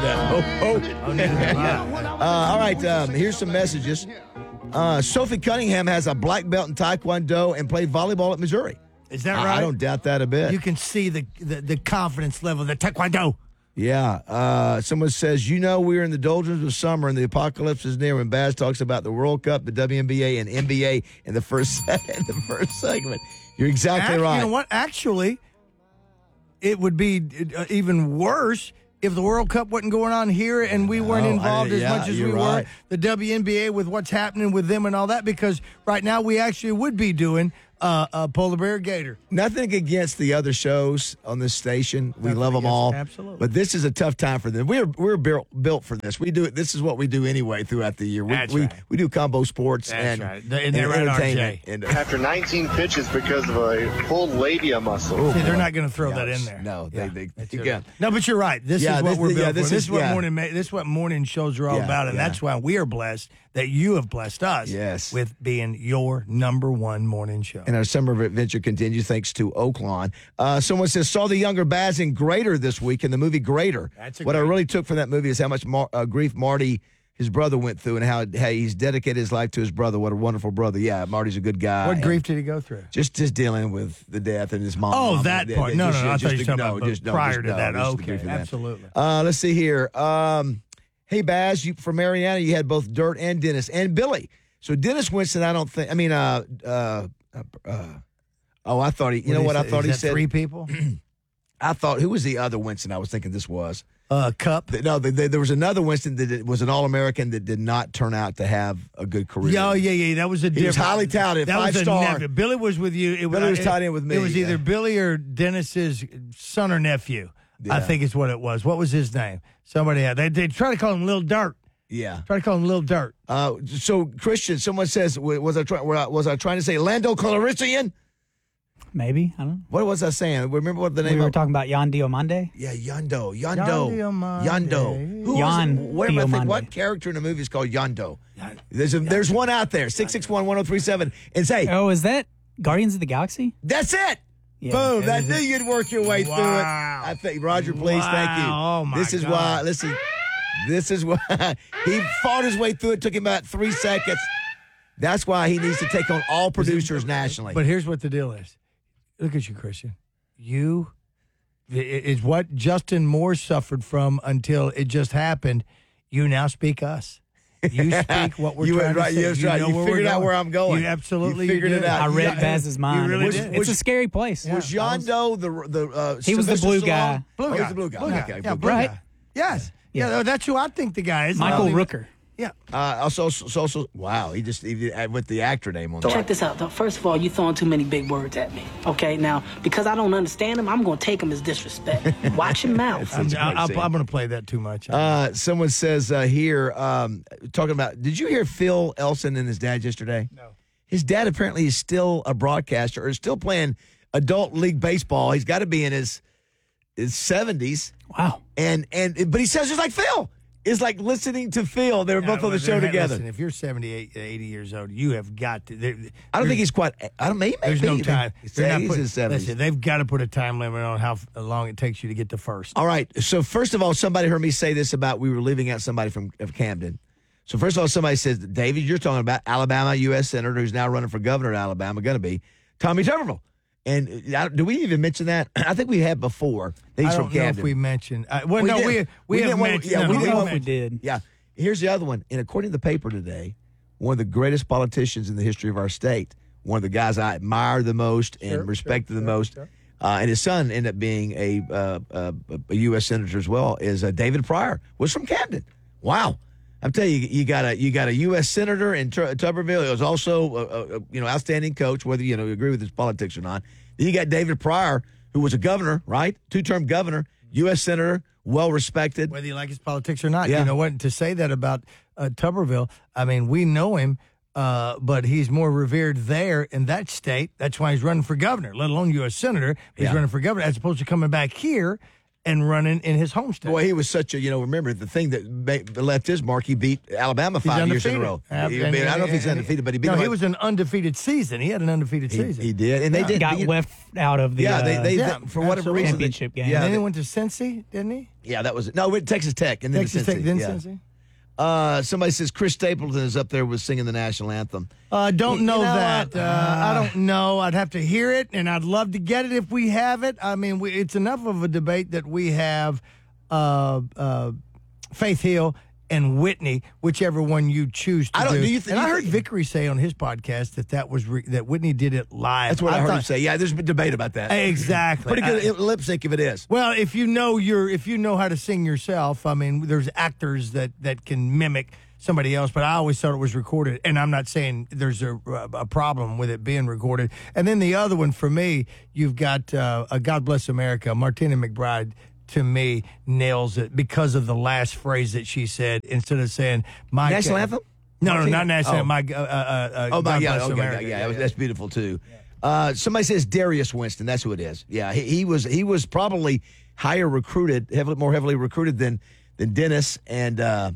All right, here's some messages. Sophie Cunningham has a black belt in Taekwondo and played volleyball at Missouri. Is that right? I don't doubt that a bit. You can see the confidence level, the Taekwondo. Yeah. Someone says, we're in the doldrums of summer and the apocalypse is near when Baz talks about the World Cup, the WNBA, and NBA in the first segment. You're exactly right. You know what? Actually, it would be even worse if the World Cup wasn't going on here and we weren't involved as much as we were. The WNBA with what's happening with them and all that, because right now we actually would be doing Polar Bear Gator. Nothing against the other shows on this station. We love them all. Absolutely. But this is a tough time for them. We're built for this. We do it. This is what we do anyway throughout the year. We do combo sports and entertainment. And, after 19 pitches because of a pulled labia muscle. See, they're not going to throw that in there. No, they can't. No, but you're right. This is what we're built for. This is what morning shows are all about, and that's why we are blessed that you have blessed us with being your number one morning show. And our summer adventure continues thanks to Oaklawn. Someone says, saw the younger Baz in Greater this week in the movie Greater. What I really took from that movie is how much grief Marty, his brother, went through and how he's dedicated his life to his brother. What a wonderful brother. Yeah, Marty's a good guy. What grief did he go through? Just dealing with the death and his mom. Oh, that part. No, I thought you were talking about prior to that. Okay, absolutely. Let's see here. Hey, Baz, from Mariana, you had both Dirt and Dennis and Billy. So Dennis Winston, I thought he, I thought he said 3 people. I thought, who was the other Winston I was thinking this was? Cup. No, there was another Winston that was an All-American that did not turn out to have a good career. Yeah. That was a different. He was highly touted, that 5-star. Billy was with you. Billy was tied in with me. It was either Billy or Dennis's son or nephew. Yeah. I think it's what it was. What was his name? Somebody had. They try to call him Lil Dirt. Yeah. Try to call him Lil Dirt. So, Christian, someone says, was I trying to say Lando Calrissian? Maybe. I don't know. What was I saying? Remember what the name we were talking about? Jan Diomande? Yeah, Yondo. What character in the movie is called Yondo? There's one out there, 661-1037. And say, oh, is that Guardians of the Galaxy? That's it. Yeah. Boom. That knew you'd work your way through it. I think, Roger, please, thank you. Oh, my God. This is why he fought his way through it. Took him about 3 seconds. That's why he needs to take on all producers nationally. But here's what the deal is. Look at you, Christian. It's what Justin Moore suffered from until it just happened. You now speak us. You speak what we're trying to say. That's right. You figured out where I'm going. You absolutely figured it out. I read Baz's mind. You really did. It's a scary place. Was Yondo he was the blue guy. He was the blue guy. Okay, blue guy. Yes. Yeah, that's who I think the guy is. Michael Rooker. Yeah. Also, wow, he with the actor name on there. Check this out, though. First of all, you throwing too many big words at me. Okay, now, because I don't understand them, I'm going to take them as disrespect. Watch your mouth. I'm going to play that too much. Someone says here, talking about, did you hear Phil Elson and his dad yesterday? No. His dad apparently is still a broadcaster or is still playing adult league baseball. He's got to be in his 70s. Wow. But he says it's like Phil. It's like listening to Phil. They were both on the show together. Listen, if you're 78, 80 years old, you have got to. I don't think he's quite. Maybe. There's no time. He's in his 70s. Listen, they've got to put a time limit on how long it takes you to get to first. All right. So first of all, somebody heard me say this about we were leaving out somebody from Camden. So first of all, somebody says, David, you're talking about Alabama U.S. Senator who's now running for governor of Alabama, going to be Tommy Tuberville. And do we even mention that? I think we have before. I don't know if we mentioned. We have mentioned. We did. Yeah. Here's the other one. And according to the paper today, one of the greatest politicians in the history of our state, one of the guys I admire the most and respected the most, and his son ended up being a U.S. senator as well, is David Pryor, was from Camden. Wow. I'm telling you, you got a U.S. senator in Tuberville. He was also outstanding coach, whether you agree with his politics or not. Then you got David Pryor, who was a governor, right? 2-term governor, U.S. senator, well respected. Whether you like his politics or not, yeah. You know what? To say that about Tuberville, I mean, we know him, but he's more revered there in that state. That's why he's running for governor, let alone U.S. senator. He's running for governor as opposed to coming back here and running in his home state. Boy, he was such a, remember the thing that left his mark, he beat Alabama 5 years in a row. I don't know if he's undefeated, but he beat he was an undefeated season. He had an undefeated season. He did. And they did. Got left out of the for whatever reason. Championship game. And then he went to Cincy, didn't he? Yeah, that was it. No, Texas Tech and then Texas Cincy. Tech, then yeah. Cincy. Somebody says Chris Stapleton is up there with singing the national anthem. Don't know what? that. I don't know. I'd have to hear it, and I'd love to get it if we have it. I mean, it's enough of a debate that we have Faith Hill and Whitney, whichever one you choose to do. And I heard Vickery say on his podcast that that Whitney did it live. That's what I heard him say. Yeah, there's been debate about that. Exactly. Pretty good lip sync if it is. Well, if you know how to sing yourself, I mean, there's actors that can mimic somebody else, but I always thought it was recorded, and I'm not saying there's a problem with it being recorded. And then the other one for me, you've got God Bless America, Martina McBride. To me, nails it because of the last phrase that she said. Instead of saying "my national anthem," no, not national anthem. My God Bless America. Yeah, that's beautiful too. Somebody says Darius Winston. That's who it is. Yeah, he was probably more heavily recruited than Dennis and I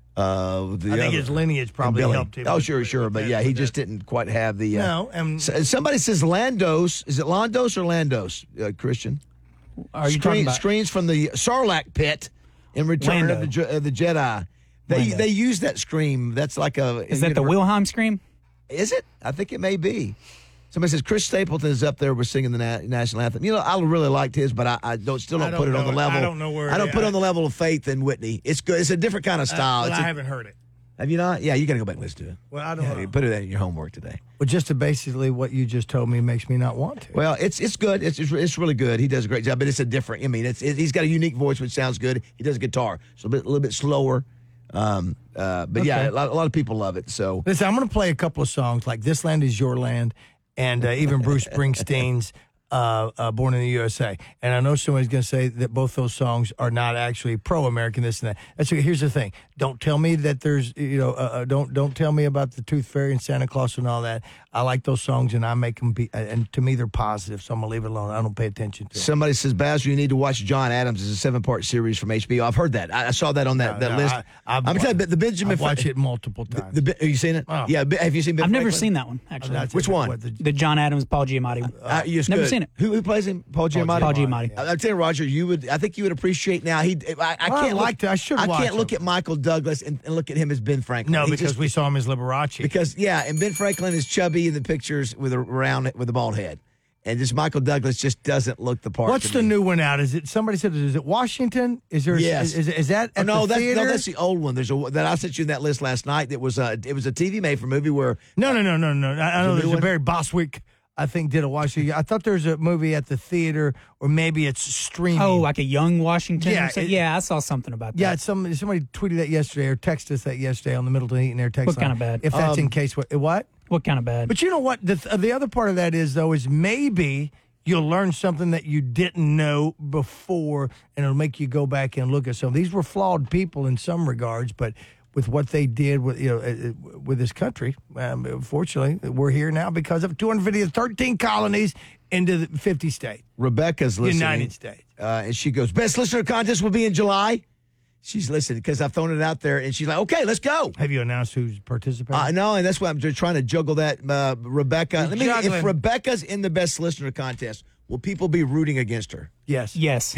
think his lineage probably helped him. Oh, sure, but yeah, he just didn't quite have the. No, somebody says Landos. Is it Landos or Landos, Christian? Are you talking about screens from the Sarlacc pit in Return of the Jedi? They use that scream. That's like a. Is that the Wilhelm scream? Is it? I think it may be. Somebody says Chris Stapleton is up there with singing the national anthem. You know, I really liked his, but I still don't put it on the level. I don't know where. I don't put it on the level of Faith and Whitney. It's good. It's a different kind of style. I haven't heard it. Have you not? Yeah, you got to go back and listen to it. Well, I don't know. You put it in your homework today. Well, just to basically what you just told me makes me not want to. Well, it's good. It's really good. He does a great job, but it's a different. I mean, he's got a unique voice which sounds good. He does a guitar, so a little bit slower. But okay. Yeah, a lot of people love it. So listen, I'm going to play a couple of songs like "This Land Is Your Land" and even Bruce Springsteen's Born in the USA. And I know somebody's going to say that both those songs are not actually pro-American, this and that. That's okay. Here's the thing. Don't tell me that there's, don't tell me about the Tooth Fairy and Santa Claus and all that. I like those songs, and I make them be, and to me, they're positive, so I'm going to leave it alone. I don't pay attention to them. Somebody says, Baz, you need to watch John Adams. It's a 7-part series from HBO. I've heard that. I saw that on that list. I'm telling you, the Benjamin... I've watched it multiple times. Have you seen it? Oh. Yeah. Have you seen Ben I've Franklin? never seen that one, actually. Which one? The John Adams, Paul Giamatti. Never seen it. Who plays him? Paul Giamatti? Paul Giamatti. Yeah. I'm telling you, Roger, I think you would appreciate now. I can't look at Michael Douglas and look at him as Ben Franklin. No, because we saw him as Liberace. Because, and Ben Franklin is chubby in the pictures with a bald head. And just Michael Douglas just doesn't look the part. What's the new one out? Is it, somebody said, is it Washington? Is there? Yes. Is that at the theater? No, that's the old one. There's that I sent you in that list last night. It was a TV made for movie where. No. I know there's a Barry Bostwick. I think did a Washington. I thought there's a movie at the theater, or maybe it's streaming. Oh, like a young Washington. Yeah, I saw something about that. Yeah, somebody tweeted that yesterday or texted us that yesterday on the Middleton Heat and Air text line. What kind of bad? If that's in case what? What kind of bad? But you know what? The other part of that is maybe you'll learn something that you didn't know before, and it'll make you go back and look at some. These were flawed people in some regards, but with what they did with this country, unfortunately, we're here now because of 13 colonies into the 50 states. Rebecca's listening. United States. And she goes, best listener contest will be in July. She's listening because I've thrown it out there, and she's like, okay, let's go. Have you announced who's participating? No, and that's why I'm just trying to juggle that. Rebecca. If Rebecca's in the best listener contest, will people be rooting against her? Yes. Yes.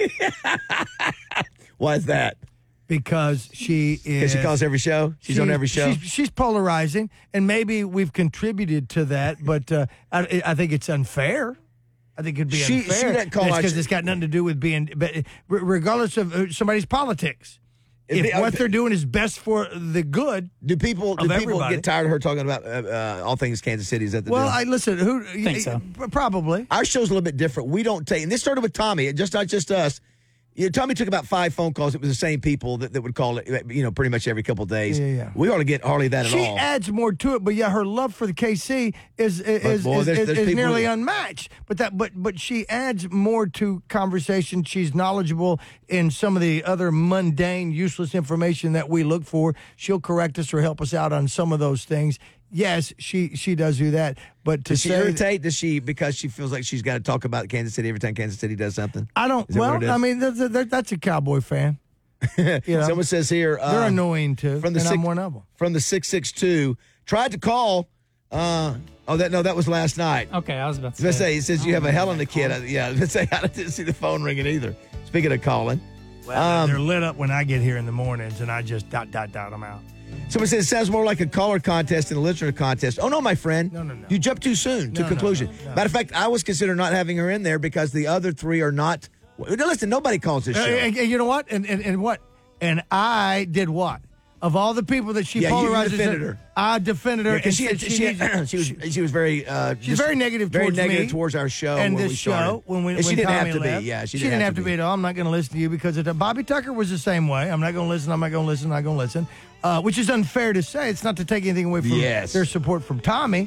Why is that? Because she is. Because she calls every show? She's on every show? She's polarizing, and maybe we've contributed to that, but I think it's unfair. I think it'd be unfair. She doesn't call because it's got nothing to do with being. But regardless of somebody's politics, if what they're doing is best for the good, do people get tired of her talking about all things Kansas City? Is that the deal? Listen. Who think so? Probably. Our show's a little bit different. We don't take, and this started with Tommy. Not just us. Tommy took about 5 phone calls. It was the same people that would call it, pretty much every couple of days. Yeah. We ought to get hardly that at all. She adds more to it, but her love for the KC is nearly unmatched. But she adds more to conversation. She's knowledgeable in some of the other mundane, useless information that we look for. She'll correct us or help us out on some of those things. Yes, she does do that, but does she irritate? Does she, because she feels like she's got to talk about Kansas City every time Kansas City does something? I don't. Well, I mean, that's a Cowboy fan. Someone says here they're annoying too, I'm one of them. From the 662, tried to call. That was last night. Okay, I was about to say. He says you have a Helena kid. I didn't see the phone ringing either. Speaking of calling, Well, they're lit up when I get here in the mornings, and I just dot them out. Someone says it sounds more like a caller contest than a listener contest. Oh, no, my friend. No. You jumped too soon to conclusion. No. Matter of fact, I was considering not having her in there because the other three are not. Listen, nobody calls this show. You know what? And what? And I did what? Of all the people that she polarized, you defended her. I defended her. Because she was very she's very negative towards me towards our show and when this we started. show when she didn't Tommy have to left. be. Yeah, she didn't have to be at all. I'm not going to listen to you because Bobby Tucker was the same way. I'm not going to listen. I'm not going to listen. I'm not going to listen. Which is unfair to say. It's not to take anything away from their support from Tommy,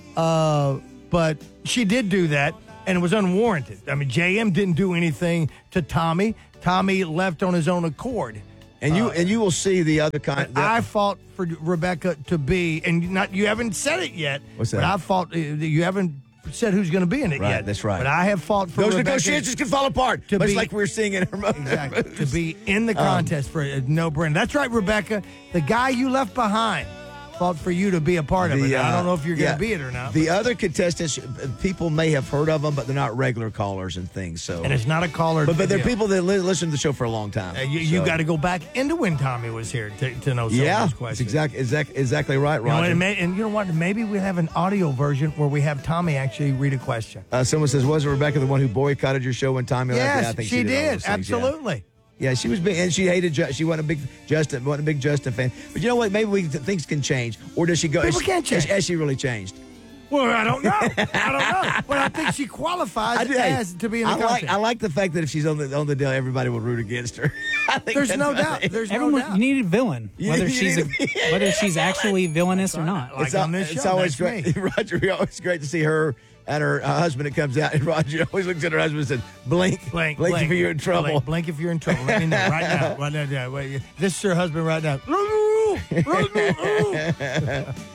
but she did do that, and it was unwarranted. I mean, JM didn't do anything to Tommy. Tommy left on his own accord. And you will see the other kind. I fought for Rebecca to be, and you haven't said it yet. What's that? But I fought. You haven't said who's going to be in it yet. That's right. But I have fought for those Rebecca negotiations can fall apart, much like we're seeing in her movie. Exactly. To be in the contest for a no-brainer. That's right, Rebecca. The guy you left behind fought for you to be a part of it. I don't know if you're going to be it or not. The other contestants, people may have heard of them, but they're not regular callers and things. So, and it's not a caller. But they're people that listen to the show for a long time. You got to go back into when Tommy was here to know some of those questions. Exactly right, Roger. And you know what? Maybe we'll have an audio version where we have Tommy actually read a question. Someone says, wasn't Rebecca the one who boycotted your show when Tommy left? Yes, Yeah, I think she did. Things, absolutely. Yeah, she was big, and she hated. She wasn't a big Justin fan. But you know what? Maybe things can change, or does she go? People can't change. Has she really changed? Well, I don't know. But I think she qualifies to be in the contest. I like the fact that if she's on the deal, everybody will root against her. I think There's no doubt. There's no doubt. You need a villain, whether she's actually villainous or not. Like on this show, it's always great, Roger. Always great to see her and her husband. It comes out, and Roger always looks at her husband and says, "Blink if you're in trouble. Blink if you're in trouble. Let me know right now. Wait, this is her husband right now.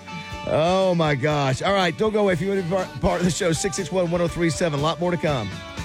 Oh my gosh! All right, don't go away. If you want to be part of the show, 661-1037. A lot more to come.